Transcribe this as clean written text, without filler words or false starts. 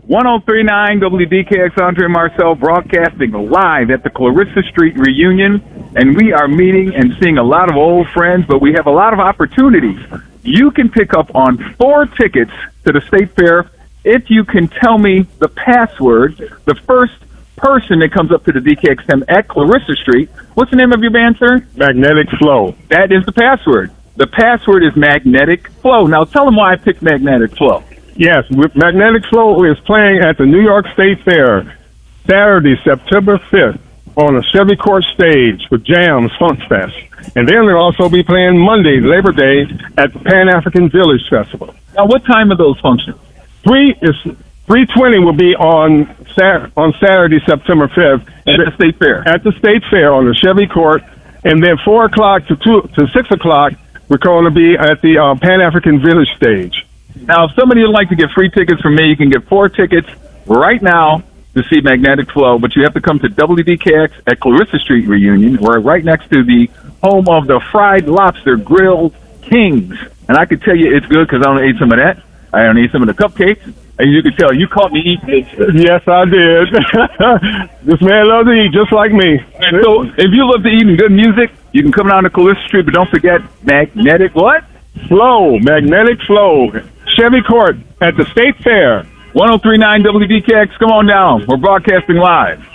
1039 WDKX, Andre Marcel, broadcasting live at the Clarissa Street reunion. And we are meeting and seeing a lot of old friends, but we have a lot of opportunities. You can pick up on 4 tickets to the State Fair if you can tell me the password. The first person that comes up to the DKXM at Clarissa Street. What's the name of your band, sir? Magnetic Flow. That is the password. The password is Magnetic Flow. Now tell them why I picked Magnetic Flow. Yes, Magnetic Flow is playing at the New York State Fair Saturday, September 5th on a Chevy Court stage with Jams Funk Fest. And then they'll also be playing Monday, Labor Day, at the Pan-African Village Festival. Now, what time are those functions? 3:20 will be on Saturday, September 5th. At the State Fair. At the State Fair on the Chevy Court. And then 4 o'clock to 6 o'clock, we're going to be at the Pan-African Village stage. Now, if somebody would like to get free tickets from me, you can get 4 tickets right now to see Magnetic Flow, but you have to come to WDKX at Clarissa Street reunion. We're right next to the home of the Fried Lobster Grill Kings. And I can tell you it's good because I only ate some of that. I only ate some of the cupcakes. And you can tell you caught me eating it. Yes, I did. This man loves to eat just like me. And so if you love to eat and good music, you can come down to Clarissa Street, but don't forget Magnetic what? Flow. Magnetic Flow. Chevy Court at the State Fair. 1039 WDKX, come on down. We're broadcasting live.